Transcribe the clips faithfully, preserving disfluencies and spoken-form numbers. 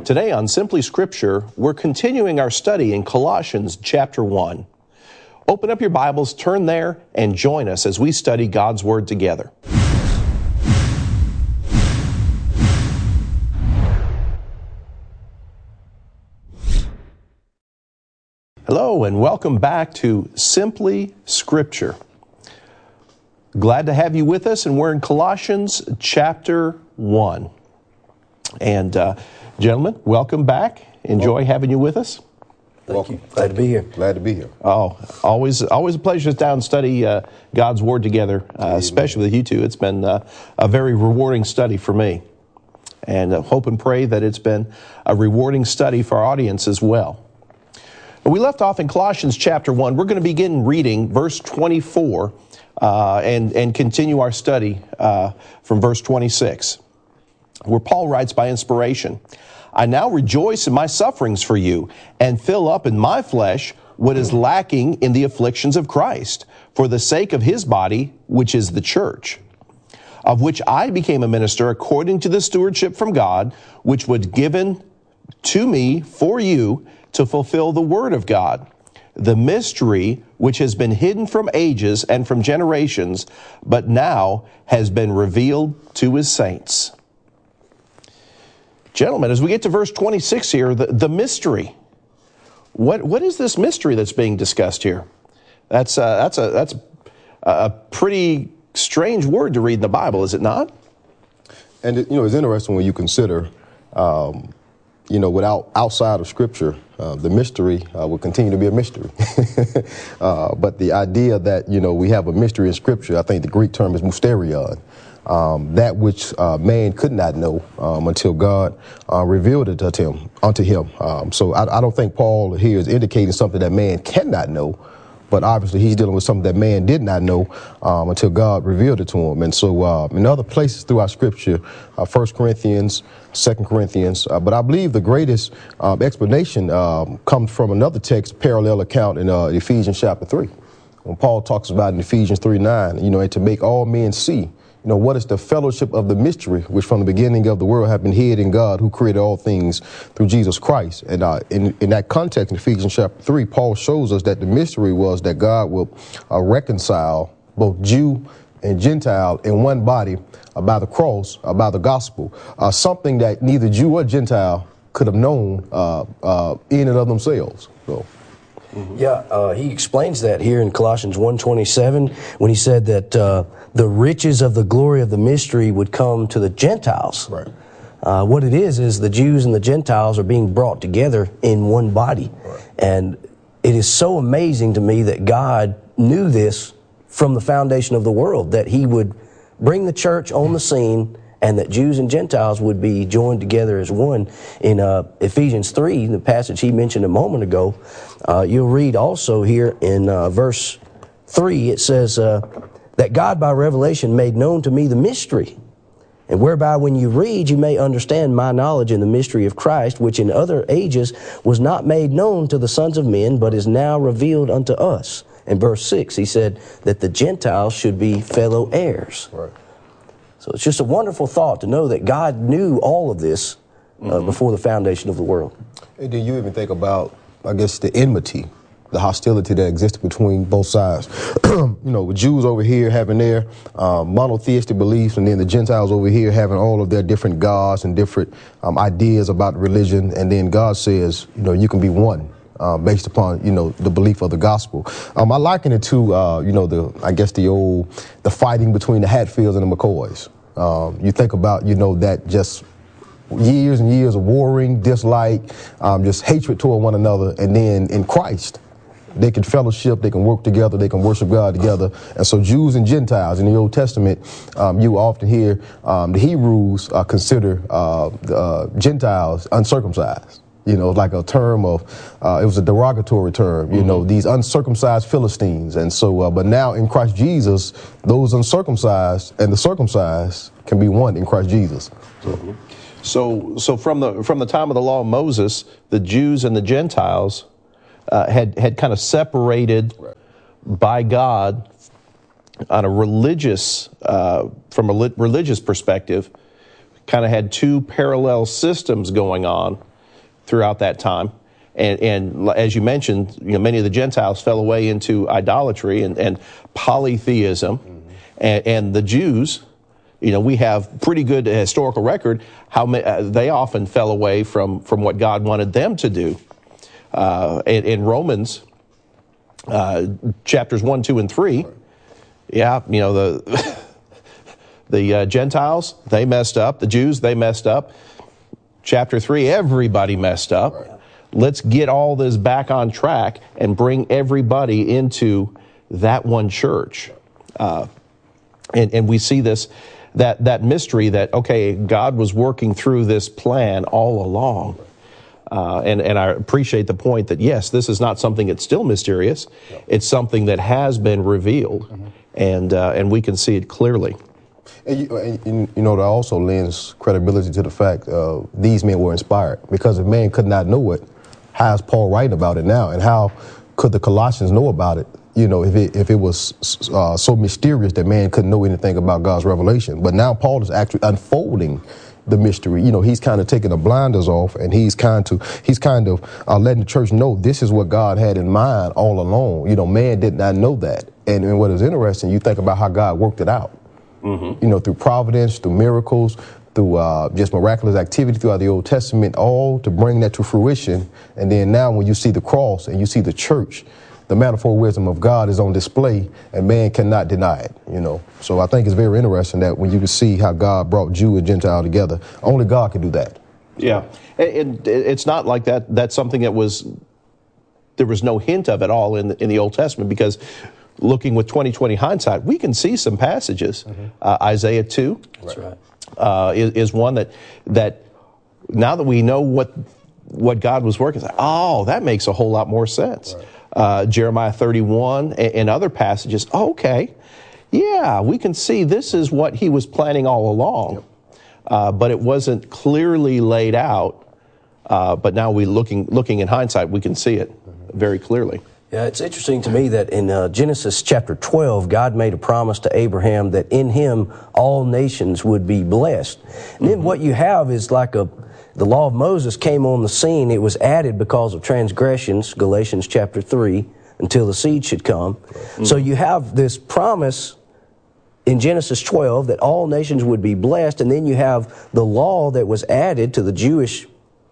Today on Simply Scripture, we're continuing our study in Colossians chapter one. Open up your Bibles, turn there, and join us as we study God's Word together. Hello, and welcome back to Simply Scripture. Glad to have you with us, and we're in Colossians chapter one. And uh, gentlemen, welcome back. Enjoy welcome. having you with us. Thank welcome. you. Glad to be here. Glad to be here. Oh, always always a pleasure to sit down and study uh, God's Word together, uh, especially with you two. It's been uh, a very rewarding study for me. And uh, hope and pray that it's been a rewarding study for our audience as well. We left off in Colossians chapter one. We're going to begin reading verse twenty-four uh, and, and continue our study uh, from verse twenty-six, where Paul writes by inspiration, "I now rejoice in my sufferings for you and fill up in my flesh what is lacking in the afflictions of Christ, for the sake of his body, which is the church, of which I became a minister according to the stewardship from God, which was given to me for you to fulfill the word of God, the mystery which has been hidden from ages and from generations, but now has been revealed to his saints." Gentlemen, as we get to verse twenty-six here, the, the mystery. What what is this mystery that's being discussed here? That's uh, that's a that's a pretty strange word to read in the Bible, is it not? And it, you know, it's interesting when you consider, um, you know, without outside of Scripture, uh, the mystery uh, will continue to be a mystery. uh, but the idea that you know we have a mystery in Scripture, I think the Greek term is mysterion. Um, that which uh, man could not know um, until God uh, revealed it to him, unto him. Um, so I, I don't think Paul here is indicating something that man cannot know, but obviously he's dealing with something that man did not know um, until God revealed it to him. And so uh, in other places throughout Scripture, uh, First Corinthians, Second Corinthians, uh, but I believe the greatest um, explanation um, comes from another text, parallel account in uh, Ephesians chapter three. When Paul talks about in Ephesians three nine, you know, and to make all men see, you know, what is the fellowship of the mystery, which from the beginning of the world have been hid in God, who created all things through Jesus Christ. And uh, in, in that context, in Ephesians chapter three, Paul shows us that the mystery was that God will uh, reconcile both Jew and Gentile in one body uh, by the cross, uh, by the gospel, uh, something that neither Jew or Gentile could have known uh, uh, in and of themselves. So. Mm-hmm. Yeah, uh, he explains that here in Colossians one twenty-seven when he said that uh, the riches of the glory of the mystery would come to the Gentiles. Right. Uh, what it is is the Jews and the Gentiles are being brought together in one body. Right. And it is so amazing to me that God knew this from the foundation of the world, that he would bring the church on the scene and that Jews and Gentiles would be joined together as one. In uh, Ephesians three, the passage he mentioned a moment ago, uh, you'll read also here in uh, verse three, it says, uh, that God by revelation made known to me the mystery, and whereby when you read, you may understand my knowledge in the mystery of Christ, which in other ages was not made known to the sons of men, but is now revealed unto us. In verse six, he said that the Gentiles should be fellow heirs. Right. So it's just a wonderful thought to know that God knew all of this uh, mm-hmm. before the foundation of the world. And then you even think about, I guess, the enmity, the hostility that existed between both sides. You know, with Jews over here having their um, monotheistic beliefs, and then the Gentiles over here having all of their different gods and different um, ideas about religion. And then God says, you know, you can be one. Uh, based upon, you know, the belief of the gospel. Um, I liken it to, uh, you know, the, I guess the old, the fighting between the Hatfields and the McCoys. Um, you think about, you know, that just years and years of warring, dislike, um, just hatred toward one another. And then in Christ, they can fellowship, they can work together, they can worship God together. And so Jews and Gentiles in the Old Testament, um, you often hear um, the Hebrews uh, consider uh, the, uh, Gentiles uncircumcised. You know, like a term of, uh, it was a derogatory term, you mm-hmm. know, these uncircumcised Philistines. And so, uh, but now in Christ Jesus, those uncircumcised and the circumcised can be one in Christ Jesus. So, mm-hmm. so, so from the from the time of the law of Moses, the Jews and the Gentiles uh, had had kind of separated right. by God on a religious, uh, from a religious perspective, kind of had two parallel systems going on. throughout that time. And, and as you mentioned, you know, many of the Gentiles fell away into idolatry and, and polytheism. Mm-hmm. and, and the Jews, you know, we have pretty good historical record how ma- uh, they often fell away from, from what God wanted them to do. Uh, in, in Romans, uh, chapters one, two, and three, yeah, you know, the the uh, Gentiles, they messed up. The Jews, they messed up. Chapter three, everybody messed up. Right. Let's get all this back on track and bring everybody into that one church. Uh, and, and we see this, that, that mystery that, okay, God was working through this plan all along. Uh, and, and I appreciate the point that, yes, this is not something that's still mysterious. No. It's something that has been revealed, mm-hmm. and uh, and we can see it clearly. And you, and, you know, that also lends credibility to the fact uh, these men were inspired. Because if man could not know it, how is Paul writing about it now? And how could the Colossians know about it, you know, if it, if it was uh, so mysterious that man couldn't know anything about God's revelation? But now Paul is actually unfolding the mystery. You know, he's kind of taking the blinders off, and he's kind to he's kind of uh, letting the church know this is what God had in mind all along. You know, man did not know that. And, and what is interesting, you think about how God worked it out. Mm-hmm. You know, through providence, through miracles, through uh, just miraculous activity throughout the Old Testament, all to bring that to fruition. And then now when you see the cross and you see the church, the manifold wisdom of God is on display, and man cannot deny it, you know. So I think it's very interesting that when you can see how God brought Jew and Gentile together, only God can do that. Yeah, and it's not like that. That's something that was, there was no hint of at all in the, in the Old Testament, because looking with twenty twenty hindsight, we can see some passages. Mm-hmm. uh, Isaiah two That's right. uh, is, is one that, that now that we know what what God was working, like, oh, that makes a whole lot more sense. Right. Uh, Jeremiah thirty-one and, and other passages. Oh, okay, yeah, we can see this is what he was planning all along, yep. uh, but it wasn't clearly laid out. Uh, but now we looking looking in hindsight, we can see it mm-hmm. very clearly. Yeah, it's interesting to me that in uh, Genesis chapter twelve, God made a promise to Abraham that in him all nations would be blessed. And mm-hmm. then what you have is like a the law of Moses came on the scene. It was added because of transgressions, Galatians chapter three, until the seed should come. Mm-hmm. So you have this promise in Genesis twelve that all nations would be blessed, and then you have the law that was added to the Jewish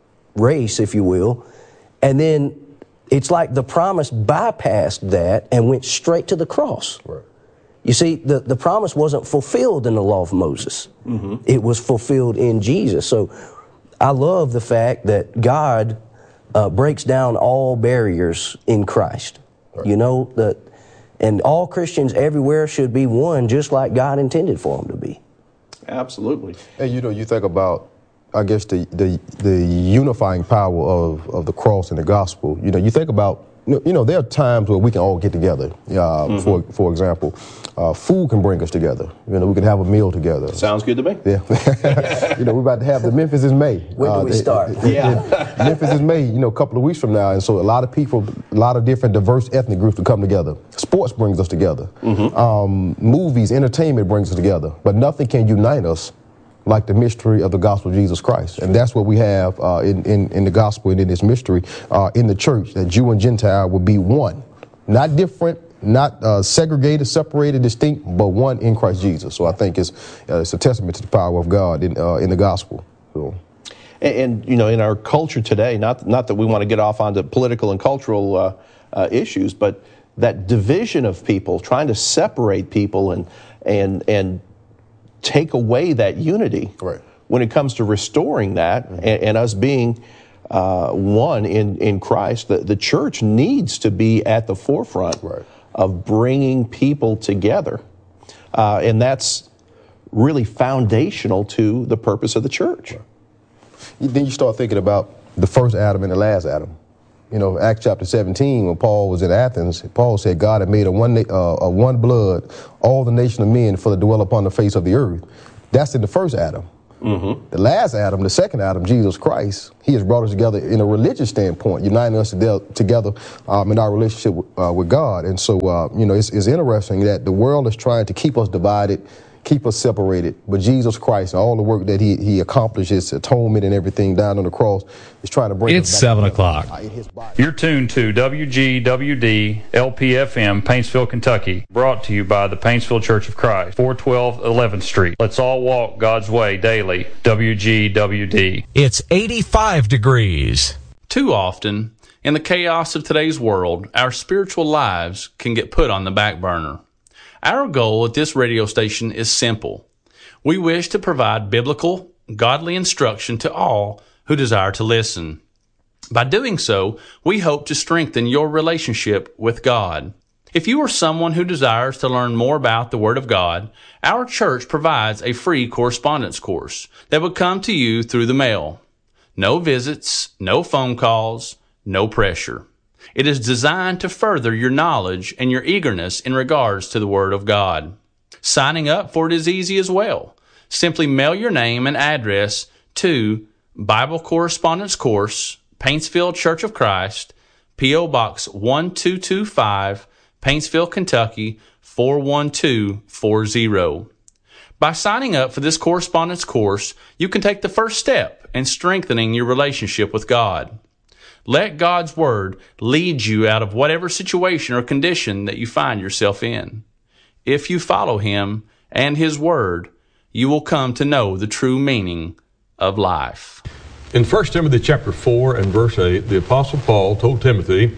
race, if you will, and then it's like the promise bypassed that and went straight to the cross. Right. You see, the, the promise wasn't fulfilled in the law of Moses. Mm-hmm. It was fulfilled in Jesus. So I love the fact that God uh, breaks down all barriers in Christ. Right. You know, that, and all Christians everywhere should be one, just like God intended for them to be. Absolutely. And you know, you think about, I guess, the, the the unifying power of, of the cross and the gospel. You know, you think about, you know, there are times where we can all get together. Uh, mm-hmm. For for example, uh, food can bring us together. You know, we can have a meal together. Sounds good to me. Yeah. You know, we're about to have the Memphis is May. When do uh, we start? It, it, yeah. it, Memphis is May, you know, a couple of weeks from now. And so a lot of people, a lot of different diverse ethnic groups will come together. Sports brings us together. Mm-hmm. Um, movies, entertainment brings us together. But nothing can unite us like the mystery of the gospel of Jesus Christ. And that's what we have uh, in, in, in the gospel and in this mystery uh, in the church, that Jew and Gentile will be one. Not different, not uh, segregated, separated, distinct, but one in Christ Jesus. So I think it's, uh, it's a testament to the power of God in, uh, in the gospel. So. And, and, you know, in our culture today, not, not that we want to get off onto political and cultural uh, uh, issues, but that division of people, trying to separate people and and and take away that unity. Right. When it comes to restoring that, mm-hmm. and, and us being uh, one in, in Christ, the, the church needs to be at the forefront right. of bringing people together. Uh, and that's really foundational to the purpose of the church. Right. Then you start thinking about the first Adam and the last Adam. You know, Acts chapter seventeen, when Paul was in Athens, Paul said God had made a one, uh, a one blood, all the nation of men for to dwell upon the face of the earth. That's in the first Adam. Mm-hmm. The last Adam, the second Adam, Jesus Christ, he has brought us together in a religious standpoint, uniting us together um, in our relationship uh, with God. And so, uh, you know, it's, it's interesting that the world is trying to keep us divided, keep us separated. But Jesus Christ and all the work that he, he accomplished, his atonement and everything down on the cross, is trying to bring it's us back seven together. o'clock. You're tuned to W G W D L P F M, Paintsville, Kentucky, brought to you by the Paintsville Church of Christ, four twelve eleventh Street. Let's all walk God's way daily. W G W D. It's eighty-five degrees. Too often, in the chaos of today's world, our spiritual lives can get put on the back burner. Our goal at this radio station is simple. We wish to provide biblical, godly instruction to all who desire to listen. By doing so, we hope to strengthen your relationship with God. If you are someone who desires to learn more about the Word of God, our church provides a free correspondence course that would come to you through the mail. No visits, no phone calls, no pressure. It is designed to further your knowledge and your eagerness in regards to the Word of God. Signing up for it is easy as well. Simply mail your name and address to Bible Correspondence Course, Paintsville Church of Christ, P O Box one two two five, Paintsville, Kentucky four one two four zero. By signing up for this correspondence course, you can take the first step in strengthening your relationship with God. Let God's Word lead you out of whatever situation or condition that you find yourself in. If you follow Him and His Word, you will come to know the true meaning of life. In First Timothy chapter four and verse eight, the Apostle Paul told Timothy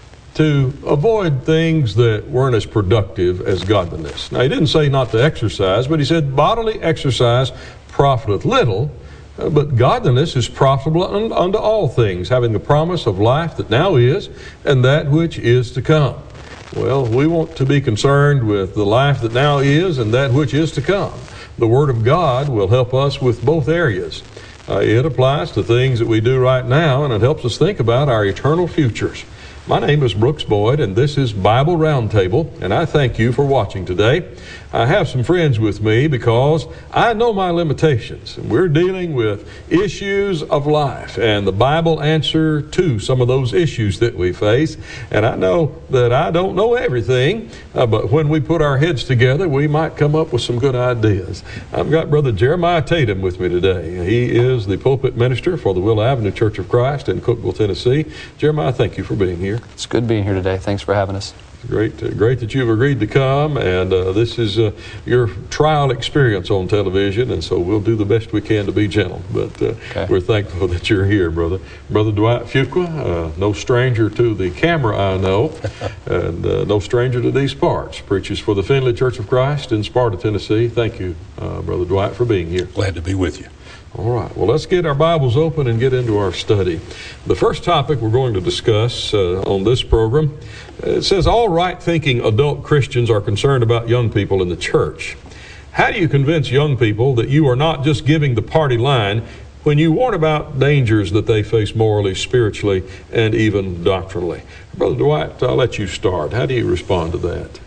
to avoid things that weren't as productive as godliness. Now, he didn't say not to exercise, but he said bodily exercise profiteth little, but godliness is profitable unto all things, having the promise of life that now is and that which is to come. Well, we want to be concerned with the life that now is and that which is to come. The Word of God will help us with both areas. Uh, it applies to things that we do right now, and it helps us think about our eternal futures. My name is Brooks Boyd, and this is Bible Roundtable, and I thank you for watching today. I have some friends with me because I know my limitations, and we're dealing with issues of life and the Bible answer to some of those issues that we face. And I know that I don't know everything, uh, but when we put our heads together, we might come up with some good ideas. I've got Brother Jeremiah Tatum with me today. He is the pulpit minister for the Willow Avenue Church of Christ in Cookeville, Tennessee. Jeremiah, thank you for being here. It's good being here today. Thanks for having us. Great, uh, great that you've agreed to come, and uh, this is uh, your trial experience on television, and so we'll do the best we can to be gentle. But uh, okay. We're thankful that you're here, brother. Brother Dwight Fuqua, uh, no stranger to the camera, I know, and uh, no stranger to these parts. Preaches for the Findlay Church of Christ in Sparta, Tennessee. Thank you, uh, Brother Dwight, for being here. Glad to be with you. All right, well, let's get our Bibles open and get into our study. The first topic we're going to discuss uh, on this program, it says all right-thinking adult Christians are concerned about young people in the church. How do you convince young people that you are not just giving the party line when you warn about dangers that they face morally, spiritually, and even doctrinally? Brother Dwight, I'll let you start. How do you respond to that?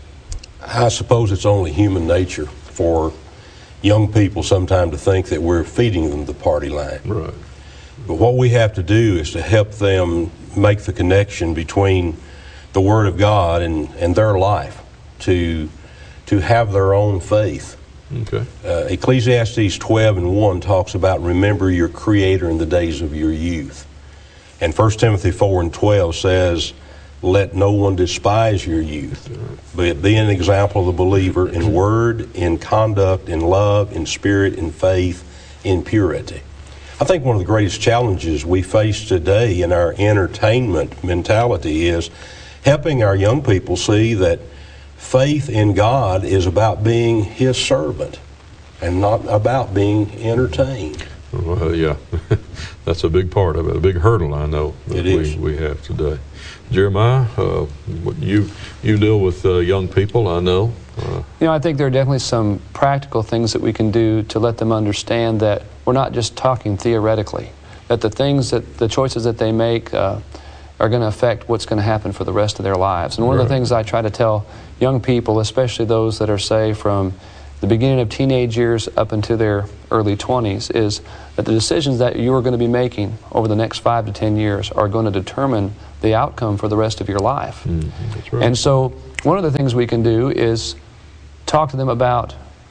I suppose it's only human nature for young people sometimes to think that we're feeding them the party line. Right. But what we have to do is to help them make the connection between the Word of God and, and their life, to to have their own faith. Okay. Uh, Ecclesiastes twelve and one talks about remember your Creator in the days of your youth. And First Timothy four and twelve says, let no one despise your youth, but be an example of the believer in word, in conduct, in love, in spirit, in faith, in purity. I think one of the greatest challenges we face today in our entertainment mentality is helping our young people see that faith in God is about being His servant and not about being entertained. Well, yeah, that's a big part of it, a big hurdle I know that we, we have today. Jeremiah, uh, you you deal with uh, young people, I know. Uh, you know, I think there are definitely some practical things that we can do to let them understand that we're not just talking theoretically, that the things that, the choices that they make uh, are going to affect what's going to happen for the rest of their lives. And one right. of the things I try to tell young people, especially those that are, say, from the beginning of teenage years up into their early twenties, is that the decisions that you are going to be making over the next five to ten years are going to determine the outcome for the rest of your life. Mm, that's right. And so one of the things we can do is talk to them about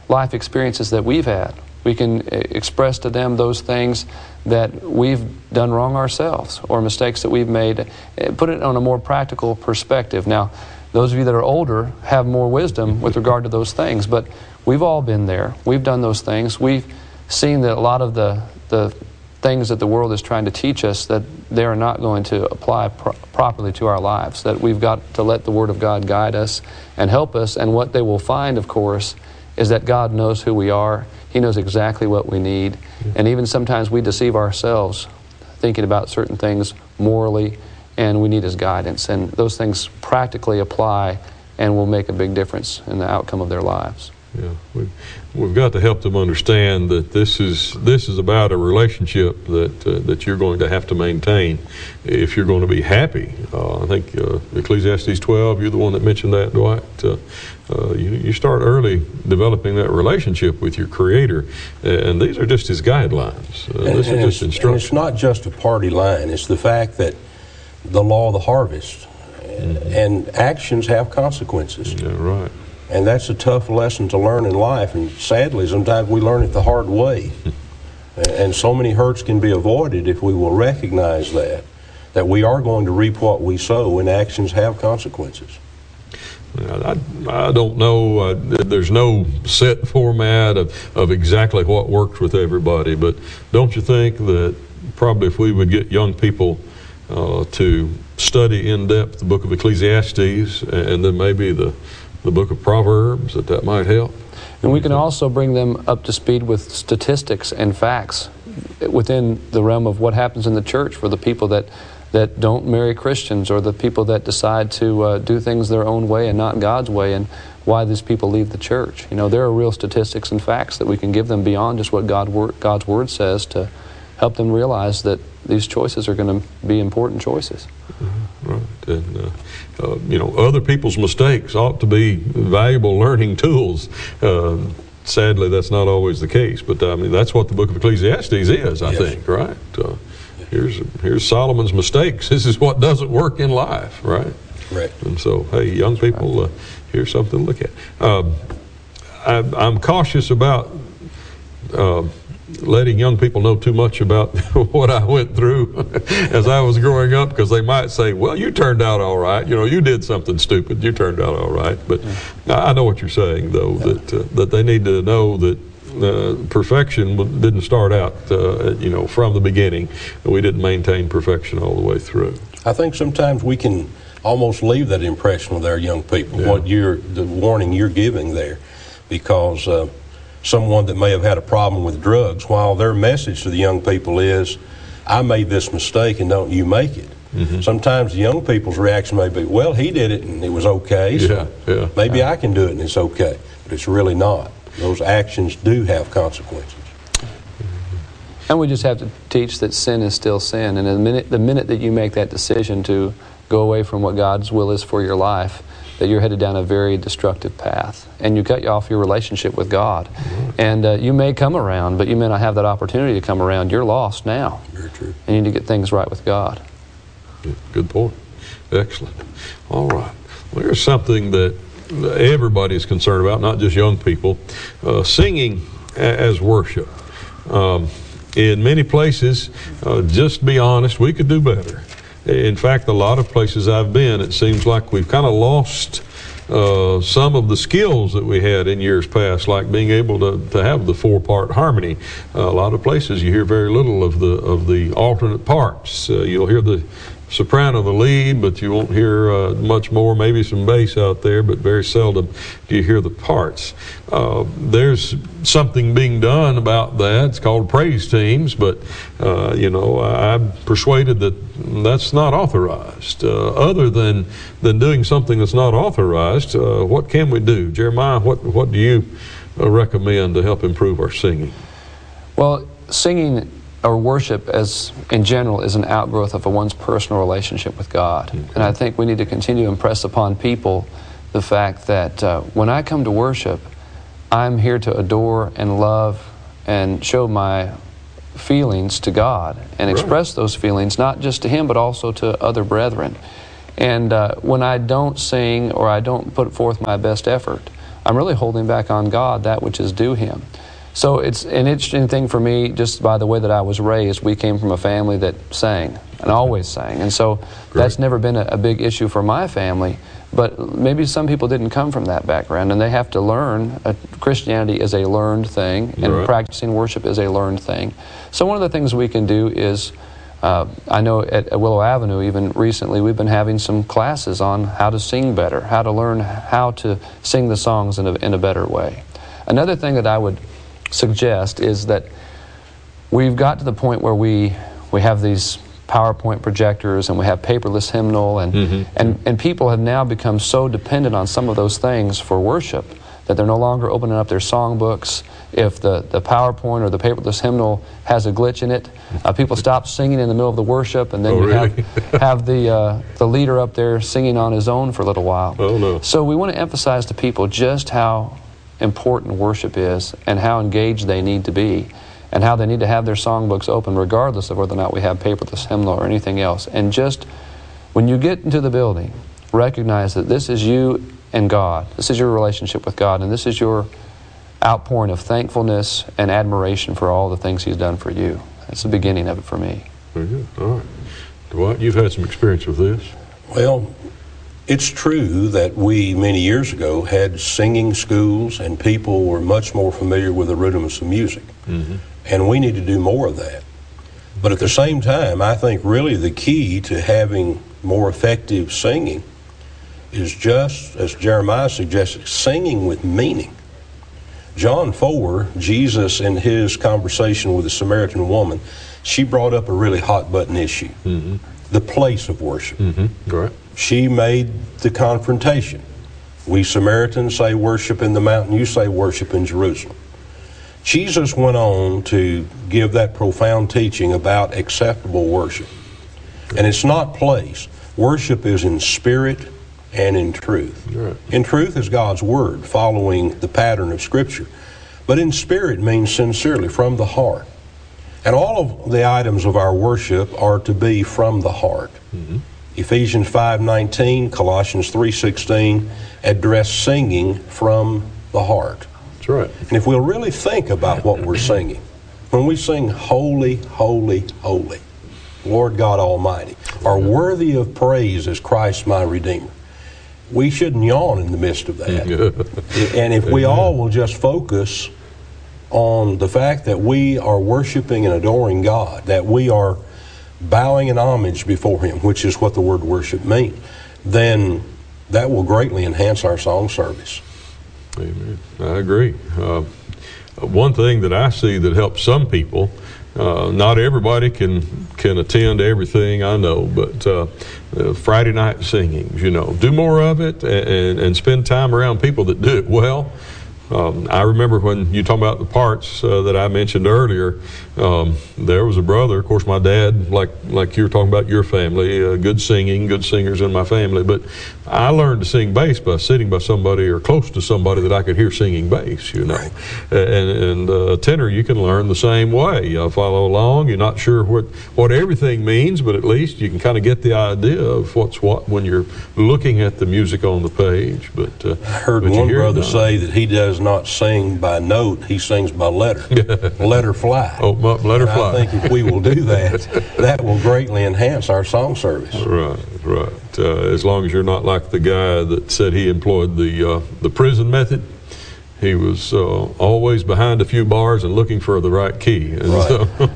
life experiences that we've had. We can express to them those things that we've done wrong ourselves or mistakes that we've made. Put it on a more practical perspective. Now, those of you that are older have more wisdom with regard to those things, but we've all been there. We've done those things. We've seen that a lot of the, the things that the world is trying to teach us, that they are not going to apply pro properly to our lives, that we've got to let the Word of God guide us and help us. And what they will find, of course, is that God knows who we are. He knows exactly what we need. Yeah. And even sometimes we deceive ourselves thinking about certain things morally, and we need His guidance. And those things practically apply and will make a big difference in the outcome of their lives. Yeah, we've, we've got to help them understand that this is this is about a relationship that uh, that you're going to have to maintain if you're going to be happy. Uh, I think uh, Ecclesiastes twelve, you're the one that mentioned that, Dwight. Uh, uh, you, you start early developing that relationship with your Creator, and these are just His guidelines. Uh, and, this and is just instruction. And it's not just a party line. It's the fact that the law of the harvest, and, mm-hmm. and actions have consequences. Yeah, right. And that's a tough lesson to learn in life, and sadly, sometimes we learn it the hard way. And so many hurts can be avoided if we will recognize that, that we are going to reap what we sow, and actions have consequences. I, I don't know, uh, there's no set format of, of exactly what works with everybody, but don't you think that probably if we would get young people uh, to study in depth the book of Ecclesiastes, and then maybe the the book of Proverbs, that that might help? And we can also bring them up to speed with statistics and facts within the realm of what happens in the church for the people that, that don't marry Christians, or the people that decide to uh, do things their own way and not God's way, and why these people leave the church. You know, there are real statistics and facts that we can give them beyond just what God, God's Word says, to help them realize that these choices are going to be important choices. Right, and uh, uh, you know, other people's mistakes ought to be valuable learning tools. Uh, sadly, that's not always the case, but I mean, that's what the book of Ecclesiastes is, I yes. think, right? Uh, here's here's Solomon's mistakes. This is what doesn't work in life, right? Right. And so, hey, young people, uh, here's something to look at. Um, I, I'm cautious about Uh, letting young people know too much about what I went through as I was growing up, because they might say, well, you turned out all right. You know, you did something stupid. You turned out all right. But yeah. I know what you're saying, though, yeah. that uh, that they need to know that uh, perfection didn't start out, uh, you know, from the beginning. We didn't maintain perfection all the way through. I think sometimes we can almost leave that impression with our young people, yeah. what you're, the warning you're giving there, because uh, someone that may have had a problem with drugs, while their message to the young people is, I made this mistake and don't you make it. Mm-hmm. Sometimes the young people's reaction may be, well, he did it and it was okay, so yeah, yeah. maybe yeah. I can do it and it's okay. But it's really not. Those actions do have consequences. And we just have to teach that sin is still sin. And the minute, the minute that you make that decision to go away from what God's will is for your life, that you're headed down a very destructive path, and you cut off your relationship with God. Mm-hmm. And uh, you may come around, but you may not have that opportunity to come around. You're lost now. Very true. And you need to get things right with God. Good point. Excellent. All right. Well, here's something that everybody's concerned about, not just young people. Uh, singing as worship. Um, in many places, uh, just be honest, we could do better. In fact, a lot of places I've been, it seems like we've kind of lost uh, some of the skills that we had in years past, like being able to, to have the four-part harmony. Uh, a lot of places you hear very little of the of the alternate parts. Uh, you'll hear the soprano, the lead, but you won't hear uh, much more, maybe some bass out there, but very seldom do you hear the parts. Uh, there's something being done about that. It's called praise teams, but, uh, you know, I'm persuaded that that's not authorized. Uh, other than, than doing something that's not authorized, uh, what can we do? Jeremiah, what, what do you uh, recommend to help improve our singing? Well, singing or worship as in general is an outgrowth of a one's personal relationship with God. Okay. And I think we need to continue to impress upon people the fact that uh, when I come to worship, I'm here to adore and love and show my feelings to God and right. express those feelings not just to Him but also to other brethren. And uh, when I don't sing or I don't put forth my best effort, I'm really holding back on God that which is due Him. So it's an interesting thing for me, just by the way that I was raised. We came from a family that sang, and always sang. And so Great. That's never been a, a big issue for my family. But maybe some people didn't come from that background, and they have to learn. Uh, Christianity is a learned thing, and right. practicing worship is a learned thing. So one of the things we can do is, uh, I know at, at Willow Avenue, even recently, we've been having some classes on how to sing better, how to learn how to sing the songs in a, in a better way. Another thing that I would suggest is that we've got to the point where we we have these PowerPoint projectors and we have paperless hymnal, and mm-hmm. and and people have now become so dependent on some of those things for worship that they're no longer opening up their songbooks. If the the PowerPoint or the paperless hymnal has a glitch in it, uh, people stop singing in the middle of the worship, and then oh, you really? have have the uh, the leader up there singing on his own for a little while. Oh no! So we want to emphasize to people just how important worship is, and how engaged they need to be, and how they need to have their songbooks open regardless of whether or not we have paperless hymnal or anything else. And just when you get into the building, recognize that this is you and God. This is your relationship with God, and this is your outpouring of thankfulness and admiration for all the things He's done for you. That's the beginning of it for me. Very good. All right. Dwight, you've had some experience with this. Well, it's true that we, many years ago, had singing schools, and people were much more familiar with the rhythms of music. Mm-hmm. And we need to do more of that. But at the same time, I think really the key to having more effective singing is just, as Jeremiah suggested, singing with meaning. John four, Jesus in his conversation with the Samaritan woman, she brought up a really hot-button issue, mm-hmm. the place of worship. Mm-hmm. Right. She made the confrontation. We Samaritans say worship in the mountain, you say worship in Jerusalem. Jesus went on to give that profound teaching about acceptable worship. And it's not place. Worship is in spirit and in truth. Right. In truth is God's Word, following the pattern of Scripture. But in spirit means sincerely, from the heart. And all of the items of our worship are to be from the heart. Mm-hmm. Ephesians five nineteen, Colossians three sixteen address singing from the heart. That's right. And if we'll really think about what we're singing, when we sing holy, holy, holy, Lord God Almighty, are worthy of praise as Christ my Redeemer, we shouldn't yawn in the midst of that. And if we all will just focus on the fact that we are worshiping and adoring God, that we are bowing in homage before Him, which is what the word worship means, then that will greatly enhance our song service. Amen. I agree. Uh, one thing that I see that helps some people, uh, not everybody can can attend everything, I know, but uh, uh, Friday night singings, you know, do more of it and, and spend time around people that do it well. Um, I remember when you talk about the parts uh, that I mentioned earlier, um, there was a brother, of course my dad, like like you were talking about your family, uh, good singing, good singers in my family, but I learned to sing bass by sitting by somebody or close to somebody that I could hear singing bass, you know. Right. And, and uh, tenor, you can learn the same way. You follow along, you're not sure what, what everything means, but at least you can kind of get the idea of what's what when you're looking at the music on the page. But uh, I heard but one brother say that he does not sing by note, he sings by letter. Let her fly. Oh, let her and fly. I think if we will do that, that will greatly enhance our song service. Right, right. Uh, as long as you're not like the guy that said he employed the uh, the prison method. He was uh, always behind a few bars and looking for the right key. And right.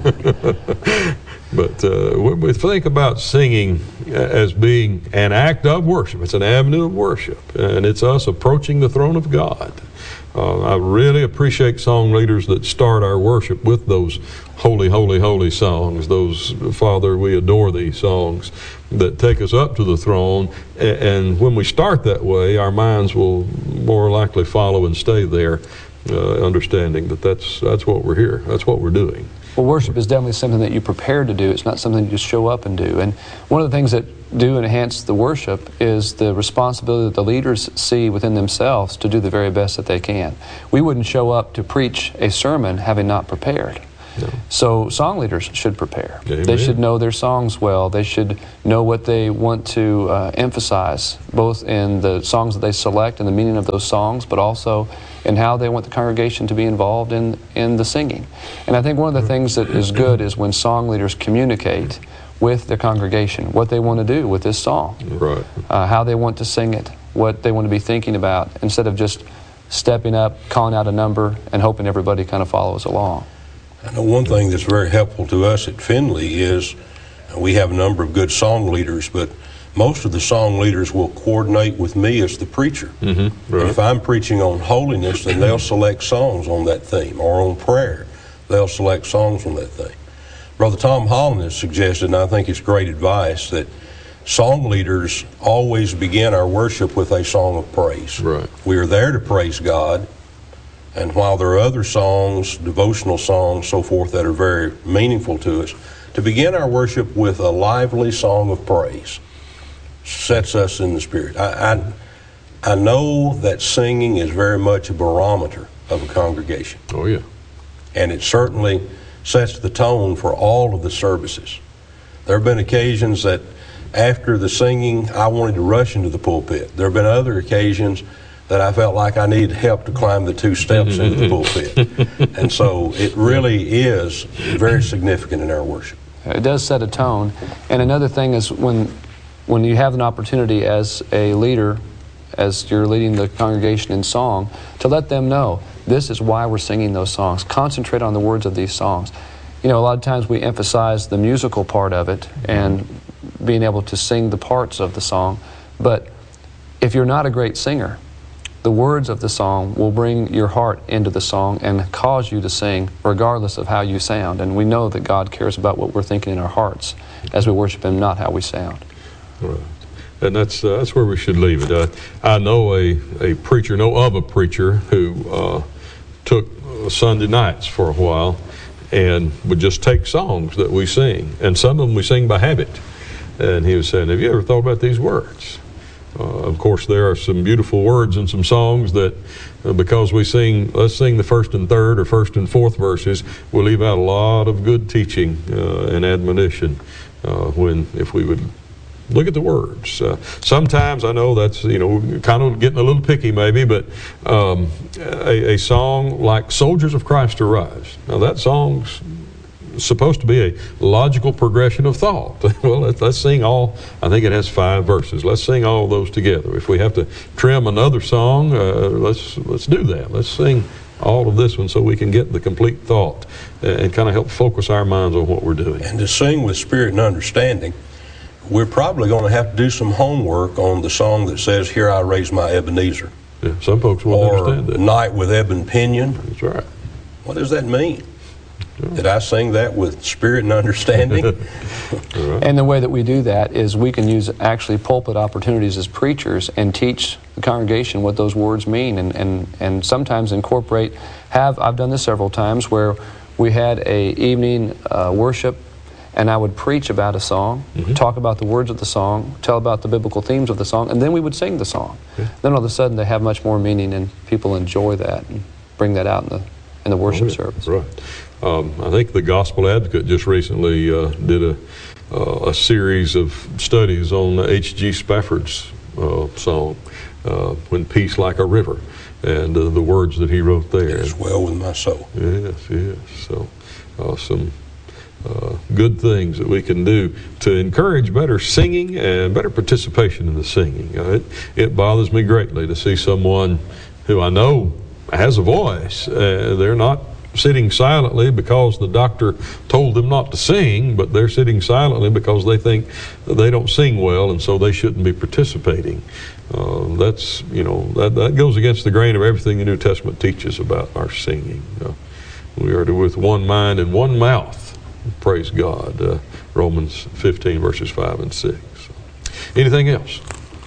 So but uh, we think about singing as being an act of worship. It's an avenue of worship, and it's us approaching the throne of God. Uh, I really appreciate song leaders that start our worship with those holy, holy, holy songs, those, Father, we adore thee songs that take us up to the throne. And, and when we start that way, our minds will more likely follow and stay there, uh, understanding that that's, that's what we're here, that's what we're doing. Well, worship is definitely something that you prepare to do. It's not something you just show up and do. And one of the things that do enhance the worship is the responsibility that the leaders see within themselves to do the very best that they can. We wouldn't show up to preach a sermon having not prepared. No. So song leaders should prepare. Amen. They should know their songs well. They should know what they want to uh, emphasize, both in the songs that they select and the meaning of those songs, but also in how they want the congregation to be involved in, in the singing. And I think one of the things that is good is when song leaders communicate with their congregation what they want to do with this song, right. uh, how they want to sing it, what they want to be thinking about, instead of just stepping up, calling out a number, and hoping everybody kind of follows along. I know one thing that's very helpful to us at Findlay is we have a number of good song leaders, but most of the song leaders will coordinate with me as the preacher. Mm-hmm. Right. If I'm preaching on holiness, then they'll select songs on that theme, or on prayer, they'll select songs on that theme. Brother Tom Holland has suggested, and I think it's great advice, that song leaders always begin our worship with a song of praise. Right. We are there to praise God, and while there are other songs, devotional songs, so forth, that are very meaningful to us, to begin our worship with a lively song of praise sets us in the spirit. I, I, I know that singing is very much a barometer of a congregation. Oh, yeah. And it certainly sets the tone for all of the services. There have been occasions that after the singing, I wanted to rush into the pulpit. There have been other occasions that I felt like I needed help to climb the two steps into the pulpit. And so it really is very significant in our worship. It does set a tone. And another thing is when, when you have an opportunity as a leader, as you're leading the congregation in song, to let them know this is why we're singing those songs. Concentrate on the words of these songs. You know, a lot of times we emphasize the musical part of it and being able to sing the parts of the song, but if you're not a great singer, the words of the song will bring your heart into the song and cause you to sing regardless of how you sound. And we know that God cares about what we're thinking in our hearts as we worship Him, not how we sound. Right. And that's uh, that's where we should leave it. Uh, I know a, a preacher, know of a preacher who uh, took Sunday nights for a while and would just take songs that we sing, and some of them we sing by habit. And he was saying, have you ever thought about these words? Uh, of course, there are some beautiful words in some songs that, uh, because we sing, let's sing the first and third or first and fourth verses, we'll leave out a lot of good teaching uh, and admonition uh, when, if we would look at the words. Uh, sometimes I know that's, you know, kind of getting a little picky maybe, but um, a, a song like Soldiers of Christ Arise. Now that song's supposed to be a logical progression of thought. Well, let's, let's sing all, I think it has five verses. Let's sing all of those together. If we have to trim another song, uh, let's let's do that. Let's sing all of this one so we can get the complete thought and, and kind of help focus our minds on what we're doing. And to sing with spirit and understanding, we're probably going to have to do some homework on the song that says, Here I Raise My Ebenezer. Yeah, some folks won't or understand that. Night with Eben Pinion. That's right. What does that mean? Did I sing that with spirit and understanding? Right. And the way that we do that is we can use actually pulpit opportunities as preachers and teach the congregation what those words mean, and, and, and sometimes incorporate, have, I've done this several times where we had a evening uh, worship and I would preach about a song, mm-hmm. talk about the words of the song, tell about the biblical themes of the song, and then we would sing the song. Yeah. Then all of a sudden they have much more meaning and people enjoy that and bring that out in the, in the worship oh, yeah. service. Right. Um, I think the Gospel Advocate just recently uh, did a, uh, a series of studies on H G Spafford's uh, song, uh, When Peace Like a River, and uh, the words that he wrote there. It is well with my soul. Yes, yes. So uh, some uh, good things that we can do to encourage better singing and better participation in the singing. Uh, it, it bothers me greatly to see someone who I know has a voice. Uh, they're not sitting silently because the doctor told them not to sing, but they're sitting silently because they think that they don't sing well and so they shouldn't be participating. Uh, that's, you know, that, that goes against the grain of everything the New Testament teaches about our singing. Uh, we are to with one mind and one mouth praise God. Uh, Romans fifteen verses five and six. Anything else?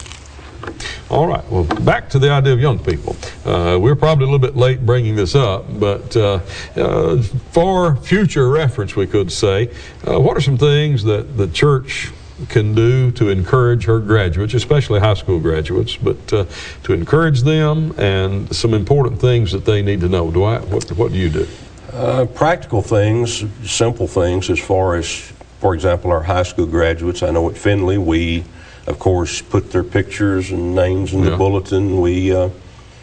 All right, well, back to the idea of young people. Uh, we're probably a little bit late bringing this up, but uh, uh, for future reference, we could say, uh, what are some things that the church can do to encourage her graduates, especially high school graduates, but uh, to encourage them, and some important things that they need to know? Dwight, what, what do you do? Uh, practical things, simple things, as far as, for example, our high school graduates. I know at Findlay, we, of course, put their pictures and names in Yeah. the bulletin. We uh,